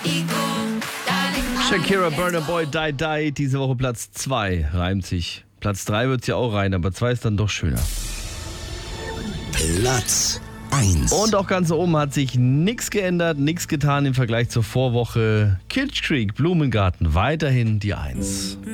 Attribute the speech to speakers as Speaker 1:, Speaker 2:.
Speaker 1: Shakira, Burna Boy, Die Die, diese Woche Platz 2, reimt sich. Platz 3 wird ja auch rein, aber 2 ist dann doch schöner.
Speaker 2: Platz 1.
Speaker 1: Und auch ganz oben hat sich nichts geändert, nichts getan im Vergleich zur Vorwoche. Kitsch Creek, Blumengarten, weiterhin die 1.